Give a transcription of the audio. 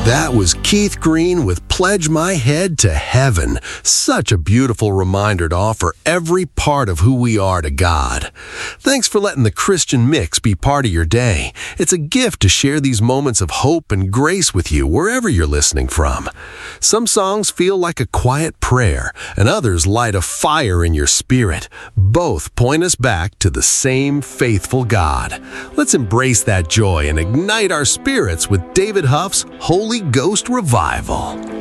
That was Keith Green with Pledge My Head to Heaven. Such a beautiful reminder to offer every part of who we are to God. Thanks for letting the Christian Mix be part of your day. It's a gift to share these moments of hope and grace with you wherever you're listening from. Some songs feel like a quiet prayer, and others light a fire in your spirit. Both point us back to the same faithful God. Let's embrace that joy and ignite our spirits with David Huff's Holy Ghost Revival.